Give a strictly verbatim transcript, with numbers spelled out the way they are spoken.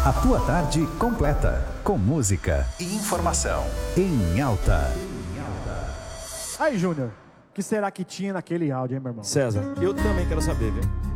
A tua tarde completa, com música e informação em alta. Aí, Júnior, o que será que tinha naquele áudio, hein, meu irmão? César, eu também quero saber, viu?